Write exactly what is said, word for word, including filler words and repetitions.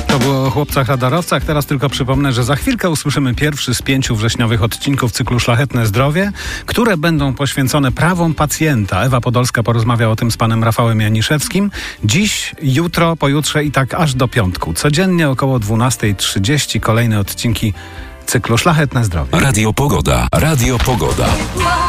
To było o chłopcach radarowcach. Teraz tylko przypomnę, że za chwilkę usłyszymy pierwszy z pięciu wrześniowych odcinków cyklu Szlachetne Zdrowie, które będą poświęcone prawom pacjenta. Ewa Podolska porozmawia o tym z panem Rafałem Janiszewskim. Dziś, jutro, pojutrze i tak aż do piątku. Codziennie około dwunasta trzydzieści kolejne odcinki cyklu Szlachetne Zdrowie. Radio Pogoda. Radio Pogoda.